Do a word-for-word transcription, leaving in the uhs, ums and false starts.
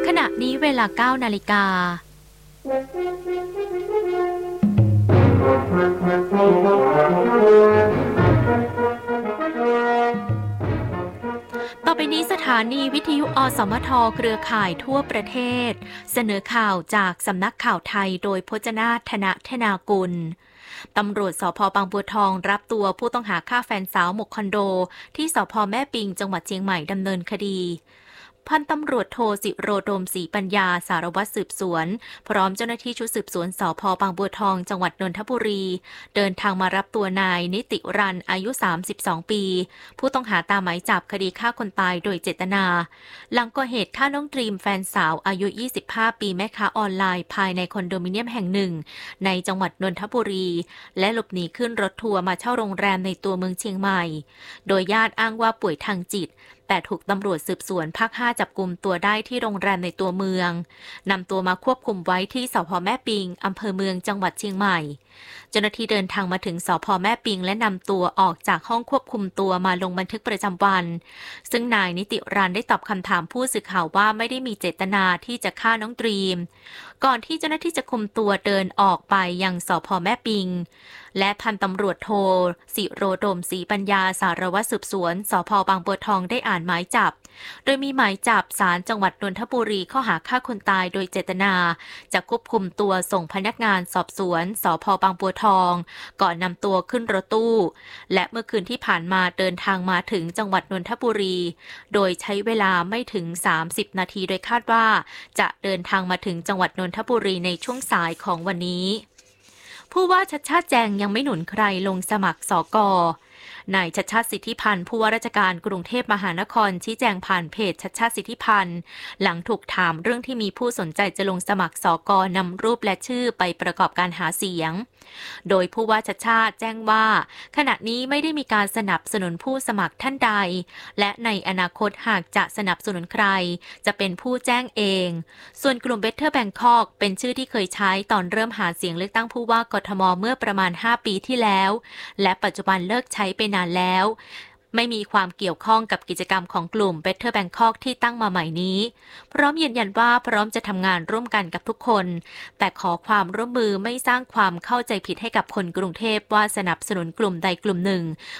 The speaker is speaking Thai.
ขณะนี้เวลา เก้า นาฬิกาต่อไปนี้สถานีวิทยุอสมทเครือข่ายทั่วประเทศเสนอข่าวจากสำนักข่าวไทยโดยพจนาถ ธนธนากุลตำรวจสภ.บางบัวทองรับตัวผู้ต้องหาฆ่าแฟนสาวหมกคอนโดที่สภ.แม่ปิงจังหวัดเชียงใหม่ดำเนินคดีพันตำรวจโทสิโรดมศรีปัญญาสารวัตรสืบสวนพร้อมเจ้าหน้าที่ชุดสืบสวนสภ.บางบัวทองจังหวัดนนทบุรีเดินทางมารับตัวนายนิติรันอายุสามสิบสองปีผู้ต้องหาตามหมายจับคดีฆ่าคนตายโดยเจตนาหลังก่อเหตุฆ่าน้องดรีมแฟนสาวอายุยี่สิบห้าปีแม่ค้าออนไลน์ภายในคอนโดมิเนียมแห่งหนึ่งในจังหวัดนนทบุรีและหลบหนีขึ้นรถทัวร์มาเช่าโรงแรมในตัวเมืองเชียงใหม่โดยญาติอ้างว่าป่วยทางจิตแต่ถูกตำรวจสืบสวนภาคห้าจับกุมตัวได้ที่โรงแรมในตัวเมืองนำตัวมาควบคุมไว้ที่สภ.แม่ปิงอำเภอเมืองจังหวัดเชียงใหม่เจ้าหน้าที่เดินทางมาถึงสภ.แม่ปิงและนำตัวออกจากห้องควบคุมตัวมาลงบันทึกประจำวันซึ่งนายนิติรันได้ตอบคำถามผู้สื่อข่าวว่าไม่ได้มีเจตนาที่จะฆ่าน้องดรีมก่อนที่เจ้าหน้าที่จะคุมตัวเดินออกไปยังสภ.แม่ปิงและพันตำรวจโทสิโรดมศรีปัญญาสารวัตรสืบสวนสภ.บางบัวทองได้อ่านหมายจับโดยมีหมายจับศาลจังหวัดนนทบุรีข้อหาฆ่าคนตายโดยเจตนาจะควบคุมตัวส่งพนักงานสอบสวนสภ.บางบัวทองก่อนนำตัวขึ้นรถตู้และเมื่อคืนที่ผ่านมาเดินทางมาถึงจังหวัดนนทบุรีโดยใช้เวลาไม่ถึงสามสิบนาทีโดยคาดว่าจะเดินทางมาถึงจังหวัดนนทบุรีในช่วงสายของวันนี้ผู้ว่าชัชชาติแจงยังไม่หนุนใครลงสมัครสก.นายชัชชาติสิทธิพันธ์ผู้ว่าราชการกรุงเทพมหานครชี้แจงผ่านเพจชัชชาติสิทธิพันธ์หลังถูกถามเรื่องที่มีผู้สนใจจะลงสมัครสก.นำรูปและชื่อไปประกอบการหาเสียงโดยผู้ว่าชัชชาติแจ้งว่าขณะนี้ไม่ได้มีการสนับสนุนผู้สมัครท่านใดและในอนาคตหากจะสนับสนุนใครจะเป็นผู้แจ้งเองส่วนกลุ่ม Better Bangkok เป็นชื่อที่เคยใช้ตอนเริ่มหาเสียงเลือกตั้งผู้ว่ากทมเมื่อประมาณห้าปีที่แล้วและปัจจุบันเลิกใช้ไปนานแล้วไม่มีความเกี่ยวข้องกับกิจกรรมของกลุ่ม Better Bangkok ที่ตั้งมาใหม่นี้พร้อมยืนยันว่าพร้อมจะทำงานร่วมกันกับทุกคนแต่ขอความร่วมมือไม่สร้างความเข้าใจผิดให้กับคนกรุงเทพว่าสนับสนุนกลุ่มใดกลุ่มหนึ่ง